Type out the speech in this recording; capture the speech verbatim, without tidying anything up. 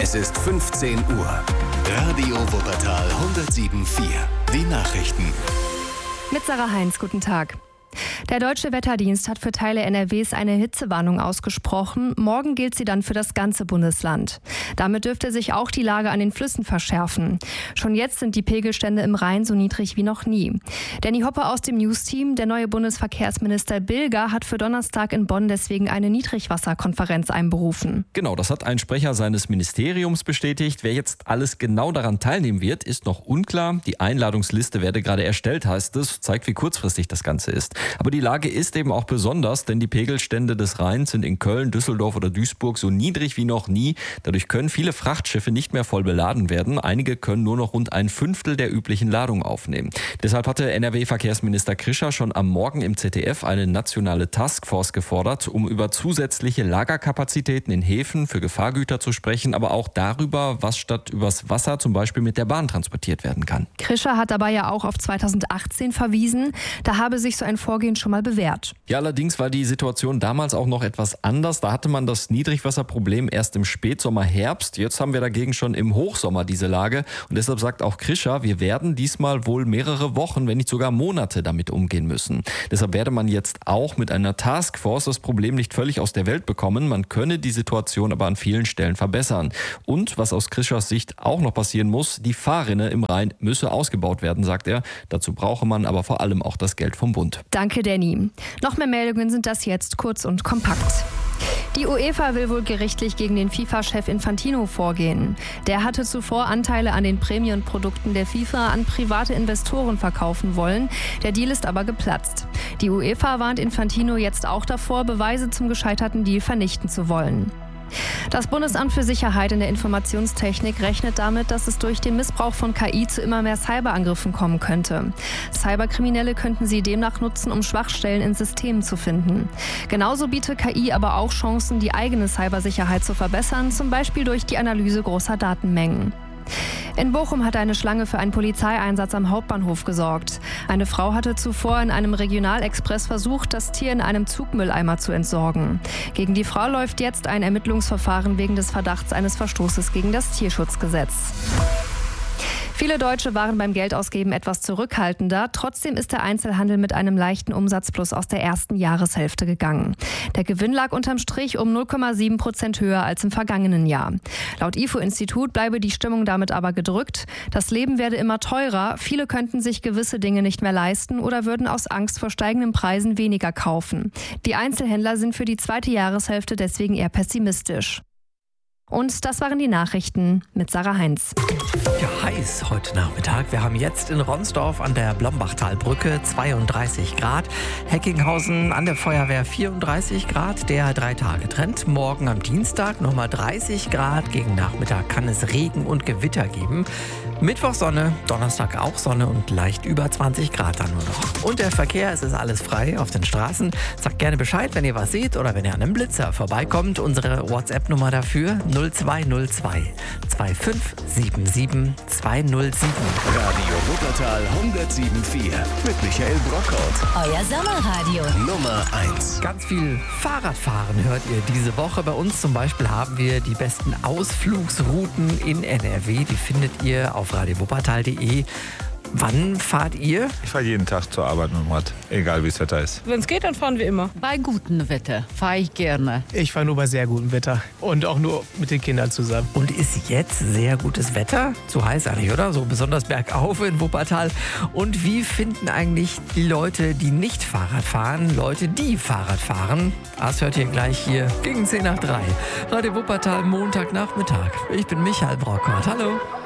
Es ist fünfzehn Uhr. Radio Wuppertal hundertsieben Komma vier. Die Nachrichten. Mit Sarah Heinz, guten Tag. Der Deutsche Wetterdienst hat für Teile N R Ws eine Hitzewarnung ausgesprochen. Morgen gilt sie dann für das ganze Bundesland. Damit dürfte sich auch die Lage an den Flüssen verschärfen. Schon jetzt sind die Pegelstände im Rhein so niedrig wie noch nie. Danny Hopper aus dem News-Team, der neue Bundesverkehrsminister Bilger, hat für Donnerstag in Bonn deswegen eine Niedrigwasserkonferenz einberufen. Genau, das hat ein Sprecher seines Ministeriums bestätigt. Wer jetzt alles genau daran teilnehmen wird, ist noch unklar. Die Einladungsliste werde gerade erstellt, heißt es. Zeigt, wie kurzfristig das Ganze ist. Aber die Lage ist eben auch besonders, denn die Pegelstände des Rheins sind in Köln, Düsseldorf oder Duisburg so niedrig wie noch nie. Dadurch können viele Frachtschiffe nicht mehr voll beladen werden. Einige können nur noch rund ein Fünftel der üblichen Ladung aufnehmen. Deshalb hatte N R W-Verkehrsminister Krischer schon am Morgen im Z D F eine nationale Taskforce gefordert, um über zusätzliche Lagerkapazitäten in Häfen für Gefahrgüter zu sprechen, aber auch darüber, was statt übers Wasser zum Beispiel mit der Bahn transportiert werden kann. Krischer hat dabei ja auch auf zweitausendachtzehn verwiesen. Da habe sich so ein Vorgehen schon mal bewährt. Ja, allerdings war die Situation damals auch noch etwas anders. Da hatte man das Niedrigwasserproblem erst im Spätsommer, Herbst. Jetzt haben wir dagegen schon im Hochsommer diese Lage. Und deshalb sagt auch Krischer, wir werden diesmal wohl mehrere Wochen, wenn nicht sogar Monate damit umgehen müssen. Deshalb werde man jetzt auch mit einer Taskforce das Problem nicht völlig aus der Welt bekommen. Man könne die Situation aber an vielen Stellen verbessern. Und was aus Krischers Sicht auch noch passieren muss, die Fahrrinne im Rhein müsse ausgebaut werden, sagt er. Dazu brauche man aber vor allem auch das Geld vom Bund. Danke, Danny. Noch mehr Meldungen sind das jetzt kurz und kompakt. Die UEFA will wohl gerichtlich gegen den FIFA-Chef Infantino vorgehen. Der hatte zuvor Anteile an den Prämienprodukten der FIFA an private Investoren verkaufen wollen. Der Deal ist aber geplatzt. Die UEFA warnt Infantino jetzt auch davor, Beweise zum gescheiterten Deal vernichten zu wollen. Das Bundesamt für Sicherheit in der Informationstechnik rechnet damit, dass es durch den Missbrauch von K I zu immer mehr Cyberangriffen kommen könnte. Cyberkriminelle könnten sie demnach nutzen, um Schwachstellen in Systemen zu finden. Genauso bietet K I aber auch Chancen, die eigene Cybersicherheit zu verbessern, zum Beispiel durch die Analyse großer Datenmengen. In Bochum hat eine Schlange für einen Polizeieinsatz am Hauptbahnhof gesorgt. Eine Frau hatte zuvor in einem Regionalexpress versucht, das Tier in einem Zugmülleimer zu entsorgen. Gegen die Frau läuft jetzt ein Ermittlungsverfahren wegen des Verdachts eines Verstoßes gegen das Tierschutzgesetz. Viele Deutsche waren beim Geldausgeben etwas zurückhaltender. Trotzdem ist der Einzelhandel mit einem leichten Umsatzplus aus der ersten Jahreshälfte gegangen. Der Gewinn lag unterm Strich um null Komma sieben Prozent höher als im vergangenen Jahr. Laut I F O-Institut bleibe die Stimmung damit aber gedrückt. Das Leben werde immer teurer. Viele könnten sich gewisse Dinge nicht mehr leisten oder würden aus Angst vor steigenden Preisen weniger kaufen. Die Einzelhändler sind für die zweite Jahreshälfte deswegen eher pessimistisch. Und das waren die Nachrichten mit Sarah Heinz. Ja, heiß heute Nachmittag. Wir haben jetzt in Ronsdorf an der Blombachtalbrücke zweiunddreißig Grad. Heckinghausen an der Feuerwehr vierunddreißig Grad. Der Drei-Tage-Trend. Morgen am Dienstag nochmal dreißig Grad. Gegen Nachmittag kann es Regen und Gewitter geben. Mittwoch Sonne, Donnerstag auch Sonne und leicht über zwanzig Grad dann nur noch. Und der Verkehr, es ist alles frei auf den Straßen. Sagt gerne Bescheid, wenn ihr was seht oder wenn ihr an einem Blitzer vorbeikommt. Unsere WhatsApp-Nummer dafür null zwei null zwei zwei fünf sieben sieben zwei null sieben. Radio Wuppertal hundertsieben Komma vier mit Michael Brockhaut. Euer Sommerradio. Nummer eins. Ganz viel Fahrradfahren hört ihr diese Woche. Bei uns zum Beispiel haben wir die besten Ausflugsrouten in N R W. Die findet ihr auf radio wuppertal punkt de. Wann fahrt ihr? Ich fahre jeden Tag zur Arbeit mit dem Rad, egal wie das Wetter ist. Wenn es geht, dann fahren wir immer. Bei gutem Wetter fahre ich gerne. Ich fahre nur bei sehr gutem Wetter und auch nur mit den Kindern zusammen. Und ist jetzt sehr gutes Wetter? Zu heiß eigentlich, oder? So besonders bergauf in Wuppertal. Und wie finden eigentlich die Leute, die nicht Fahrrad fahren, Leute, die Fahrrad fahren? Das hört ihr gleich hier gegen zehn nach drei. Radio Wuppertal, Montagnachmittag. Ich bin Michael Brockhaut. Hallo.